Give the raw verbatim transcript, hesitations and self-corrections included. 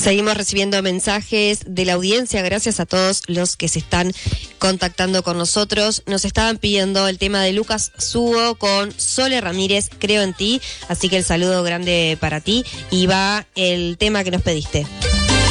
Seguimos recibiendo mensajes de la audiencia, gracias a todos los que se están contactando con nosotros. Nos estaban pidiendo el tema de Lucas Sugo con Sole Ramírez, Creo en ti, así que el saludo grande para ti y va el tema que nos pediste.